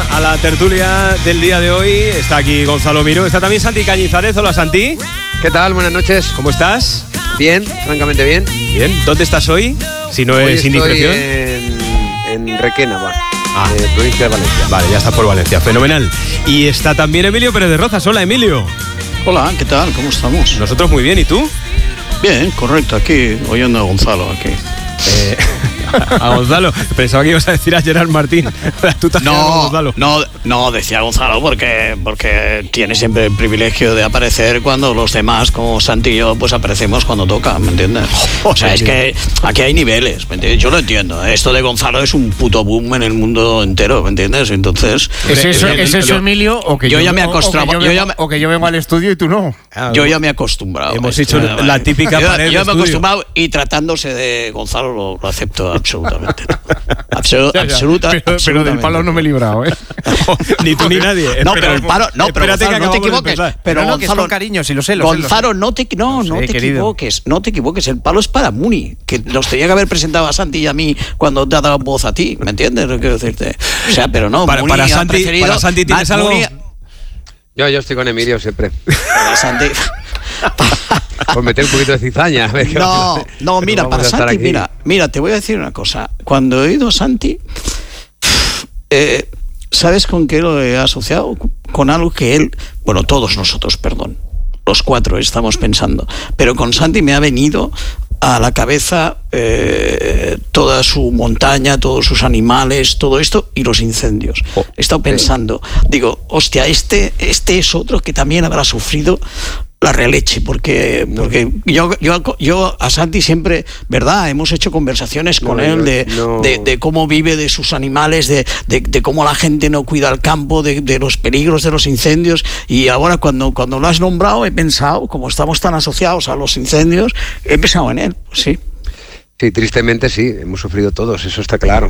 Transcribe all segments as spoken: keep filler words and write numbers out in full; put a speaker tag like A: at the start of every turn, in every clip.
A: a la tertulia del día de hoy. Está aquí Gonzalo Miró, está también Santi Cañizares. Hola, Santi.
B: ¿Qué tal? Buenas noches.
A: ¿Cómo estás?
B: Bien, francamente bien.
A: Bien. ¿Dónde estás hoy? Si no
B: hoy
A: es indiscreción.
B: En, en Requena, va.
A: Ah.
B: Eh, provincia de Valencia.
A: Vale, ya está por Valencia. Fenomenal. Y está también Emilio Pérez de Rozas. Hola, Emilio.
C: Hola, ¿qué tal? ¿Cómo estamos?
A: Nosotros muy bien, ¿y tú?
C: Bien, correcto, aquí, oyendo a Gonzalo, aquí.
A: Eh, a Gonzalo, pensaba que ibas a decir a Gerard Martín. Tú te has quedado con Gonzalo.
C: No, no, decía Gonzalo porque, porque tiene siempre el privilegio de aparecer cuando los demás, como Santi y yo, pues aparecemos cuando toca, ¿me entiendes? O sea, es que aquí hay niveles, ¿me entiendes? Yo lo entiendo, ¿eh? Esto de Gonzalo es un puto boom en el mundo entero, ¿me entiendes? Entonces...
D: ¿Es eso, ¿es eso
C: yo,
D: Emilio? O que
C: yo,
D: yo,
C: ya me he
D: o,
C: acostumbrado.
D: o, que yo vengo, o que yo vengo al estudio y tú no.
A: Ah,
C: yo ya me he acostumbrado.
A: Hemos
C: esto,
A: hecho la típica
C: yo,
A: pared
C: Yo
A: de
C: me he acostumbrado y tratándose de Gonzalo lo, lo acepto absolutamente. Absolut,
D: ya, ya.
C: absoluta,
D: pero, pero del palo no me he librado, ¿eh?
A: Ni tú ni nadie.
C: No, pero el palo, no, pero Gonzalo, no te equivoques. Pero
D: no, no, que es
C: Gonzalo,
D: con cariño, si lo sé, lo
C: Gonzalo,
D: sé, lo sé.
C: no te, no, no,
D: no sé,
C: te
D: querido.
C: equivoques, no te equivoques. El palo es para Muni, que nos tenía que haber presentado a Santi y a mí cuando te ha dado voz a ti, ¿me entiendes? Lo quiero decirte. O sea, pero no.
A: Para,
C: Muni
A: para,
C: ha
A: Santi,
C: preferido,
A: para Santi, ¿tienes algo?
C: Muni,
B: Yo, yo estoy con Emilio siempre.
C: para Santi.
B: Por meter un poquito de cizaña. A ver qué
C: No,
B: vamos a-
C: no, mira,
B: vamos a
C: para
B: estar
C: Santi,
B: aquí.
C: mira, mira, te voy a decir una cosa. Cuando he oído a Santi, eh, ¿sabes con qué lo he asociado? Con algo que él, bueno, todos nosotros, perdón, los cuatro estamos pensando, pero con Santi me ha venido a la cabeza eh, toda su montaña, todos sus animales, todo esto y los incendios.
A: Oh,
C: He estado pensando, digo, hostia, este, este es otro que también habrá sufrido la releche, porque, porque yo, yo, yo a Santi siempre, ¿verdad? Hemos hecho conversaciones con
B: No,
C: él
B: yo-
C: de,
B: no.
C: de, de cómo vive, de sus animales, de, de, de cómo la gente no cuida el campo, de, de los peligros de los incendios, y ahora cuando, cuando lo has nombrado he pensado, como estamos tan asociados a los incendios, he pensado en él, pues sí.
B: Sí, tristemente sí, hemos sufrido todos, eso está claro.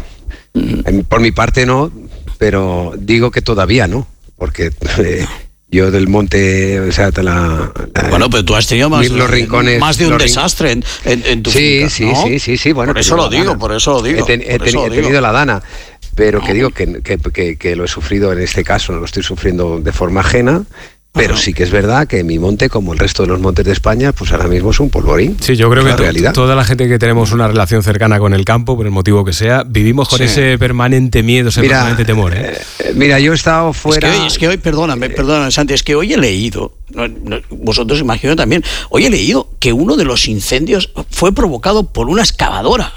B: En- Por mi parte no, pero digo que todavía no, porque eh, yo del monte, o sea, te la... la-
C: Bueno, pero tú has tenido más,
B: los rincones,
C: más de un
B: los rin-
C: desastre en, en, en tu
B: Sí,
C: finca,
B: sí,
C: ¿no?
B: sí, sí, sí, bueno.
C: Por
B: he
C: eso
B: tenido
C: lo
B: la
C: digo,
B: dana.
C: por eso lo digo.
B: He, ten- he
C: por
B: ten-
C: eso
B: he
C: lo digo.
B: tenido la dana, pero que
C: No.
B: digo que, que, que, que lo he sufrido en este caso, no lo estoy sufriendo de forma ajena, pero
C: Ajá.
B: sí que es verdad que mi monte, como el resto de los montes de España, pues ahora mismo es un polvorín.
A: Sí, yo creo
B: Es
A: que
B: la
A: to-
B: realidad.
A: toda la gente que tenemos una relación cercana con el campo, por el motivo que sea, vivimos con
C: Sí.
A: ese permanente miedo, ese
B: Mira,
A: permanente temor, ¿eh?
B: eh, mira, yo he estado
C: Es que,
B: fuera...
C: hoy, es que hoy, perdóname, perdóname, Santi, es que hoy he leído, no, no, vosotros imagino también, hoy he leído que uno de los incendios fue provocado por una excavadora.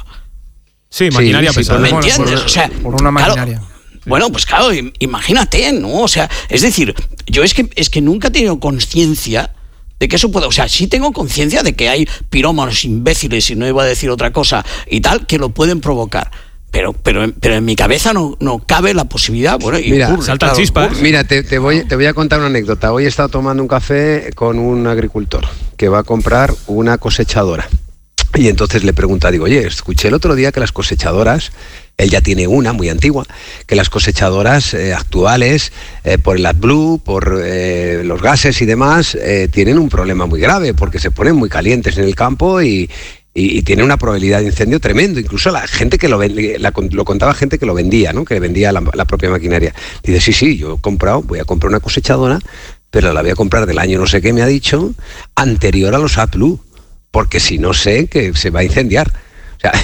A: Sí, maquinaria
B: sí,
A: pesada.
C: ¿Me
D: Bueno,
C: entiendes?
D: por-
C: O sea,
D: por una
C: claro,
D: maquinaria.
C: bueno, pues claro, im- imagínate, ¿no? O sea, es decir, yo es que, es que nunca he tenido conciencia de que eso puede, o sea, sí tengo conciencia de que hay pirómanos imbéciles, y no iba a decir otra cosa, y tal, que lo pueden provocar. Pero, pero, en- pero en mi cabeza no, no cabe la posibilidad. Bueno, y
B: Mira,
C: ocurre,
A: saltan
C: claro,
A: chispas.
C: ocurre.
B: Mira, te, te voy, te voy a contar una anécdota. Hoy he estado tomando un café con un agricultor que va a comprar una cosechadora. Y entonces le pregunta, digo, oye, escuché el otro día que las cosechadoras, él ya tiene una muy antigua, que las cosechadoras eh, actuales, eh, por el AdBlue, por eh, los gases y demás, eh, tienen un problema muy grave porque se ponen muy calientes en el campo y, y, y tienen una probabilidad de incendio tremendo. Incluso la gente que lo vendía, la, lo contaba gente que lo vendía, ¿no? Que vendía la, la propia maquinaria. Dice, sí, sí, yo he comprado, voy a comprar una cosechadora, pero la voy a comprar del año no sé qué me ha dicho, anterior a los AdBlue, porque si no sé que se va a incendiar. O sea,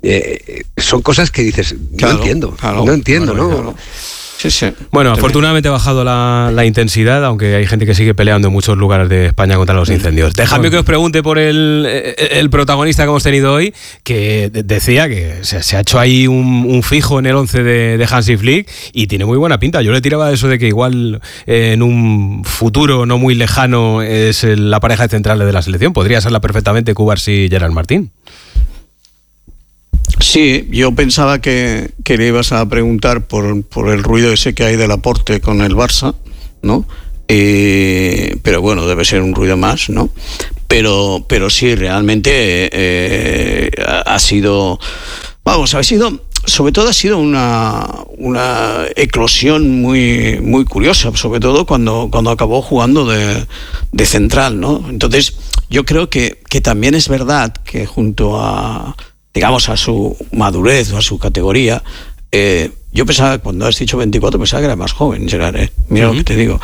B: eh, son cosas que dices,
C: Claro,
B: no entiendo,
C: claro,
B: no entiendo,
C: claro,
B: ¿no?
C: claro. Sí, sí.
A: Bueno,
C: También.
A: afortunadamente ha bajado la, la intensidad, aunque hay gente que sigue peleando en muchos lugares de España contra los incendios. Dejadme que os pregunte por el, el protagonista que hemos tenido hoy, que de- decía que se, se ha hecho ahí un, un fijo en el once de, de Hansi Flick y tiene muy buena pinta. Yo le tiraba eso de que igual eh, en un futuro no muy lejano es el- la pareja central de la selección. Podría serla perfectamente Cubarsí y Gerard Martín.
C: Sí, yo pensaba que, que le ibas a preguntar por, por el ruido ese que hay del aporte con el Barça, ¿no? Eh, pero bueno, debe ser un ruido más, ¿no? Pero, pero sí, realmente eh, ha, ha sido, vamos, ha sido, sobre todo ha sido una, una eclosión muy, muy curiosa, sobre todo cuando, cuando acabó jugando de, de central, ¿no? Entonces, yo creo que, que también es verdad que junto a, digamos, a su madurez o a su categoría, Eh, yo pensaba, cuando has dicho veinticuatro, pensaba que era más joven, Gerard, ¿eh? Mira uh-huh. lo que te digo.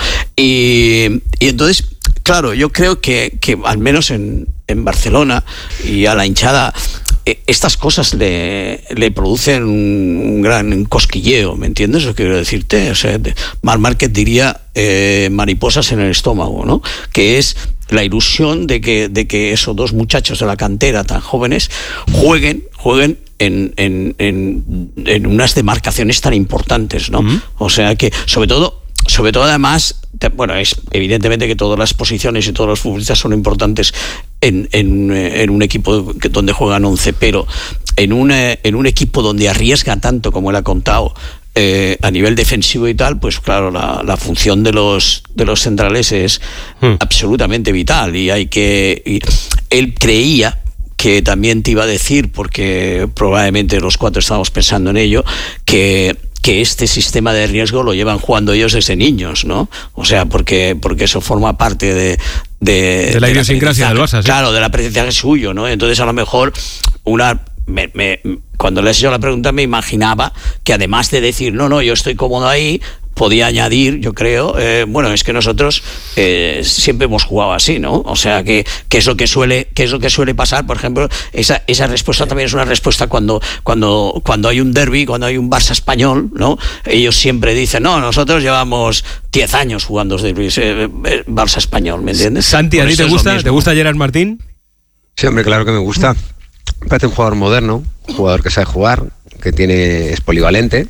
C: Y, y entonces, claro, yo creo que, que al menos en, en Barcelona y a la hinchada, eh, estas cosas le, le producen un, un gran cosquilleo, ¿me entiendes lo que quiero decirte? O sea, Marc Márquez diría eh, mariposas en el estómago, ¿no? Que es la ilusión de que, de que esos dos muchachos de la cantera tan jóvenes jueguen, jueguen En, en, en, en unas demarcaciones tan importantes, ¿no? Uh-huh. O sea que, sobre todo, sobre todo además, te, bueno, es evidentemente que todas las posiciones y todos los futbolistas son importantes en, en, en un equipo donde juegan once, pero en un, en un equipo donde arriesga tanto, como él ha contado, eh, a nivel defensivo y tal, pues claro, la, la función de los, de los centrales es uh-huh. absolutamente vital, y hay que... Y él creía que también te iba a decir, porque probablemente los cuatro estábamos pensando en ello, que, que este sistema de riesgo lo llevan jugando ellos desde niños, ¿no? O sea, porque, porque eso forma parte de... De,
A: de la idiosincrasia del Barça, ¿sí?
C: Claro, del aprendizaje suyo, ¿no? Entonces, a lo mejor, una... Me, me, cuando le he hecho la pregunta, me imaginaba que además de decir, no, no, yo estoy cómodo ahí, podía añadir, yo creo, eh, bueno, es que nosotros eh, siempre hemos jugado así, ¿no? O sea, que, que es lo que suele, que es lo que suele pasar, por ejemplo, esa, esa respuesta también es una respuesta cuando, cuando, cuando hay un derbi, cuando hay un Barça español, ¿no? Ellos siempre dicen, no, nosotros llevamos diez años jugando los derbis, eh, Barça español, ¿me entiendes?
A: Santi, ¿a ti te gusta? ¿Te gusta Gerard Martín?
B: Sí, hombre, claro que me gusta. Me parece un jugador moderno, un jugador que sabe jugar, que tiene, es polivalente,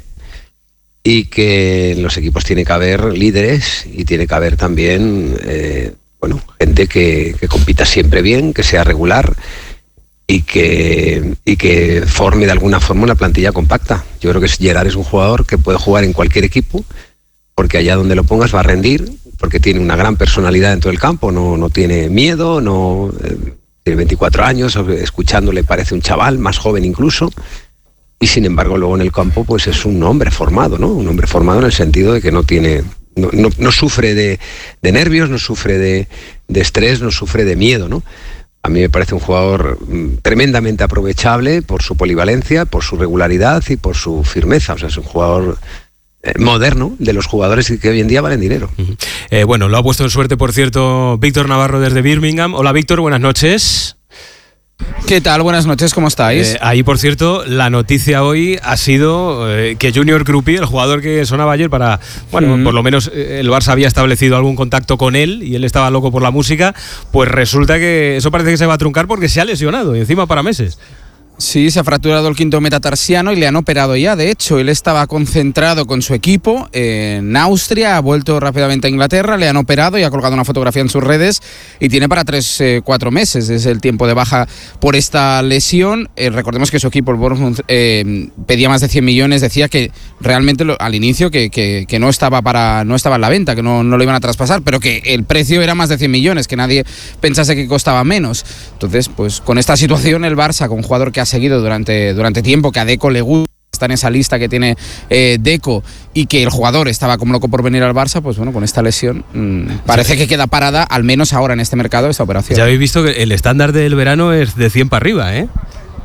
B: y que en los equipos tiene que haber líderes y tiene que haber también eh, bueno, gente que, que compita siempre bien, que sea regular y que, y que forme de alguna forma una plantilla compacta. Yo creo que Gerard es un jugador que puede jugar en cualquier equipo, porque allá donde lo pongas va a rendir, porque tiene una gran personalidad dentro del campo, no, no tiene miedo, no eh, tiene veinticuatro años, escuchándole parece un chaval, más joven incluso. Y sin embargo luego en el campo pues es un hombre formado, ¿no? Un hombre formado en el sentido de que no tiene, no, no, no sufre de, de nervios, no sufre de, de estrés, no sufre de miedo, ¿no? A mí me parece un jugador mm, tremendamente aprovechable por su polivalencia, por su regularidad y por su firmeza. O sea, es un jugador eh, moderno, de los jugadores que hoy en día valen dinero.
A: Uh-huh. Eh, bueno, lo ha puesto en suerte, por cierto, Víctor Navarro desde Birmingham. Hola Víctor, buenas noches.
E: ¿Qué tal? Buenas noches, ¿cómo estáis?
A: Eh, ahí, por cierto, la noticia hoy ha sido eh, que Junior Krupi, el jugador que sonaba ayer para, bueno, mm. por lo menos eh, el Barça había establecido algún contacto con él y él estaba loco por la música, pues resulta que eso parece que se va a truncar porque se ha lesionado y encima para meses.
E: Sí, se ha fracturado el quinto metatarsiano y le han operado ya. De hecho, él estaba concentrado con su equipo en Austria, ha vuelto rápidamente a Inglaterra, le han operado y ha colgado una fotografía en sus redes y tiene para tres, eh, cuatro meses. Es el tiempo de baja por esta lesión. Eh, recordemos que su equipo, el Bournemouth, eh, pedía más de cien millones, decía que realmente lo, al inicio que, que, que no estaba para no estaba en la venta, que no, no lo iban a traspasar, pero que el precio era más de cien millones, que nadie pensase que costaba menos. Entonces, pues con esta situación el Barça, con un jugador que ha seguido durante, durante tiempo, que a Deco le gusta, está en esa lista que tiene eh, Deco, y que el jugador estaba como loco por venir al Barça, pues bueno, con esta lesión mmm, parece sí. que queda parada, al menos ahora en este mercado, esta operación.
A: Ya habéis visto que el estándar del verano es de cien para arriba, ¿eh?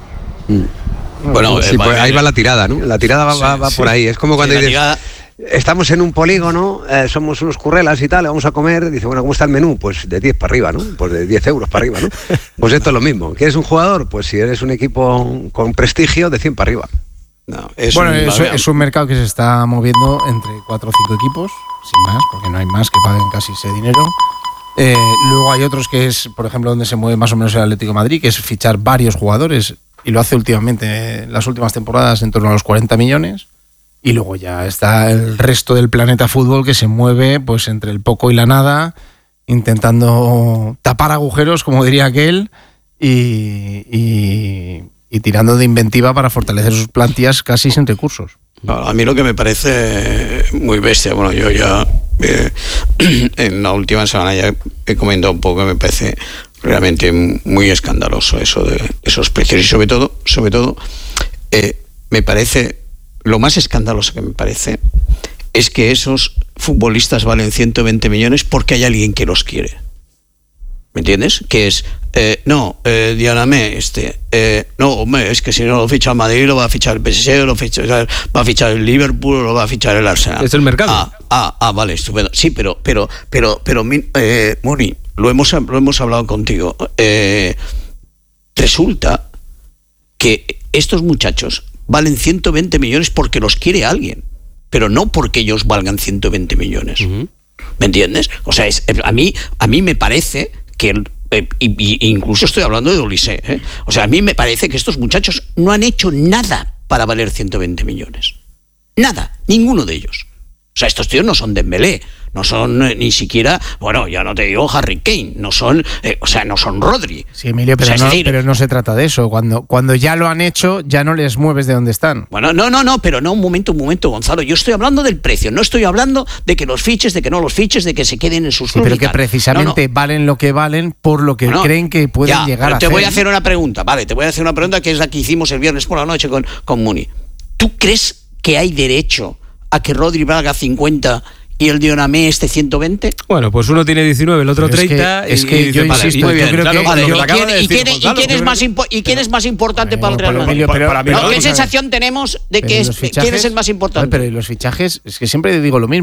B: Mm. Bueno, sí, pues ahí va la tirada, ¿no? La tirada va, sí, va, va sí. por ahí. Es como cuando sí, dices, tirada... estamos en un polígono, eh, somos unos currelas y tal, vamos a comer, dice, bueno, ¿cómo está el menú? Pues de diez para arriba, ¿no? Pues de diez euros para arriba, ¿no? Pues esto es lo mismo. ¿Quieres un jugador? Pues si eres un equipo con prestigio, de cien para arriba.
D: No, es bueno, un, es, es un mercado que se está moviendo entre cuatro o cinco equipos, sin más, porque no hay más que paguen casi ese dinero. Eh, luego hay otros que es, por ejemplo, donde se mueve más o menos el Atlético de Madrid, que es fichar varios jugadores, y lo hace últimamente, en las últimas temporadas, en torno a los cuarenta millones. Y luego ya está el resto del planeta fútbol que se mueve pues entre el poco y la nada, intentando tapar agujeros, como diría aquel, y, y, y tirando de inventiva para fortalecer sus plantillas casi sin recursos.
C: A mí lo que me parece muy bestia, bueno, yo ya eh, en la última semana ya he comentado un poco, me parece realmente muy escandaloso eso de esos precios, y sobre todo, sobre todo eh, me parece, lo más escandaloso que me parece es que esos futbolistas valen ciento veinte millones porque hay alguien que los quiere. ¿Me entiendes? Que es, eh, no, eh, Dianamé, este, eh, no, hombre, es que si no lo ficha el Madrid, lo va a fichar el P S G, lo ficha, va a fichar el Liverpool, lo va a fichar el Arsenal.
A: Es el mercado.
C: Ah, ah, ah vale, estupendo. Sí, pero, pero, pero, pero, eh, Moni, lo hemos, lo hemos hablado contigo. Eh, resulta que estos muchachos valen ciento veinte millones porque los quiere alguien, pero no porque ellos valgan ciento veinte millones. Uh-huh. ¿Me entiendes? O sea, es, a mí, a mí me parece que, eh, y, y incluso estoy hablando de Olise, ¿eh? O sea, a mí me parece que estos muchachos no han hecho nada para valer ciento veinte millones. Nada, ninguno de ellos. O sea, estos tíos no son Dembélé, no son eh, ni siquiera, bueno, ya no te digo Harry Kane, no son, eh, o sea, no son Rodri.
D: Sí, Emilio, pero,
C: o sea,
D: no,
C: decir,
D: pero no se trata de eso. Cuando, cuando ya lo han hecho, ya no les mueves de donde están.
C: Bueno, no, no, no, pero no, un momento, un momento, Gonzalo. Yo estoy hablando del precio, no estoy hablando de que los fiches, de que no los fiches, de que se queden en sus
D: sí, pero que precisamente no, no. valen lo que valen por lo que bueno, creen que pueden
C: ya,
D: llegar
C: pero
D: a
C: te
D: hacer.
C: Te voy a hacer una pregunta, vale, te voy a hacer una pregunta que es la que hicimos el viernes por la noche con, con Muni. ¿Tú crees que hay derecho a que Rodri valga cincuenta y el Dionamé este ciento veinte?
A: Bueno, pues uno tiene diecinueve, el otro
D: pero
A: treinta.
D: Es que, es que
A: y
D: yo insisto,
A: muy bien,
D: yo creo
A: claro,
D: que
A: vale,
C: ¿Y,
A: lo que
C: quién,
A: de
C: y, quién,
A: Gonzalo,
C: ¿y quién es más impo- y quién es más importante
D: bueno,
C: para el Real Madrid?
D: Emilio, pero,
A: para mí,
C: ¿No?
A: no,
C: ¿Qué sensación tenemos de que es,
D: fichajes,
C: quién es el más importante?
D: Pero y los fichajes, es que siempre digo lo mismo.